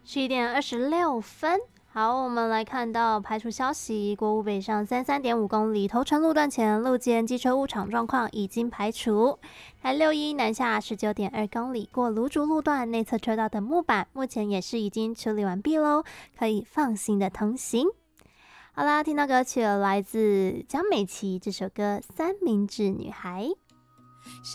11点26分。好，我们来看到排除消息，国五北上33.5公里头城路段前路肩机车误场状况已经排除。台61南下19.2公里过芦竹路段内侧车道的木板，目前也是已经处理完毕喽，可以放心的通行。好啦，听到歌曲来自江美琪这首歌《三明治女孩》。